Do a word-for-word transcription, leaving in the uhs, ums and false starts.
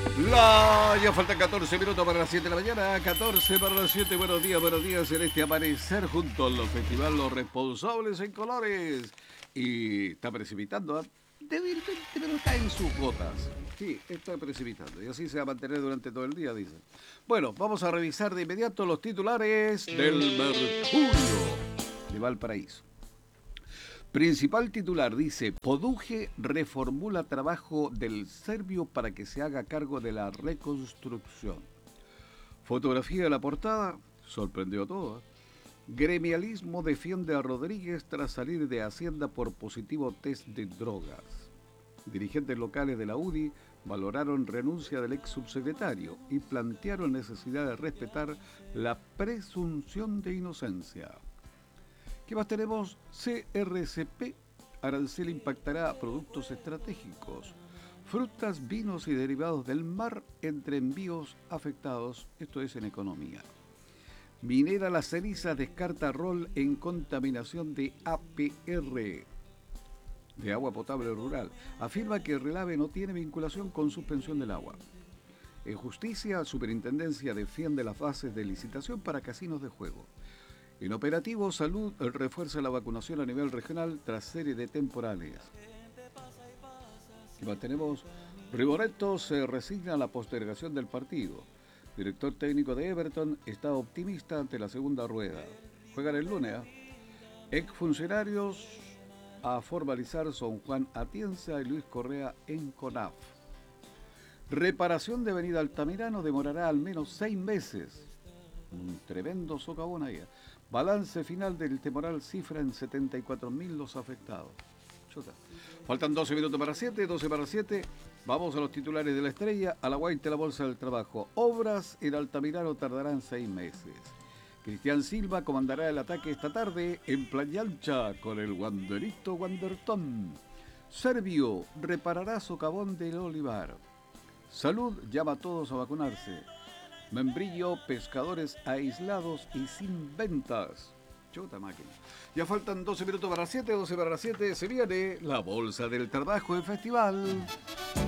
La, ya faltan catorce minutos para las siete de la mañana, catorce para las siete. Buenos días, buenos días en este amanecer junto a los festivales Los Responsables en Colores. Y está precipitando, ¿eh? Débilmente, pero está en sus gotas. Sí, está precipitando y así se va a mantener durante todo el día, dicen. Bueno, vamos a revisar de inmediato los titulares del Mercurio de Valparaíso. Principal titular dice, Poduje reformula trabajo del serbio para que se haga cargo de la reconstrucción. Fotografía de la portada, sorprendió a todos. Gremialismo defiende a Rodríguez tras salir de Hacienda por positivo test de drogas. Dirigentes locales de la U D I valoraron renuncia del ex subsecretario y plantearon necesidad de respetar la presunción de inocencia. ¿Qué más tenemos? C R C P. Arancel impactará a productos estratégicos. Frutas, vinos y derivados del mar entre envíos afectados. Esto es en economía. Minera La Ceniza descarta rol en contaminación de A P R, de agua potable rural. Afirma que Relave no tiene vinculación con suspensión del agua. En justicia, Superintendencia defiende las bases de licitación para casinos de juego. En operativo, Salud refuerza la vacunación a nivel regional tras serie de temporales. Y mantenemos, Rigoretto se resigna a la postergación del partido. Director técnico de Everton está optimista ante la segunda rueda. Juegan el lunes. ¿eh? Exfuncionarios a formalizar son Juan Atienza y Luis Correa en CONAF. Reparación de Avenida Altamirano demorará al menos seis meses. Un tremendo socavón ahí. Balance final del temporal cifra en setenta y cuatro mil los afectados. Chuta. Faltan doce minutos para siete, doce para siete. Vamos a los titulares de La Estrella. A la Guaita la Bolsa del Trabajo. Obras en Altamirano tardarán seis meses. Cristian Silva comandará el ataque esta tarde en Playa Ancha con el Wanderito Wanderton. Servio reparará socavón del Olivar. Salud llama a todos a vacunarse. Membrillo, pescadores aislados y sin ventas. Chuta máquina. Ya faltan doce minutos para las siete, doce para las siete. Se viene la Bolsa del Trabajo en Festival.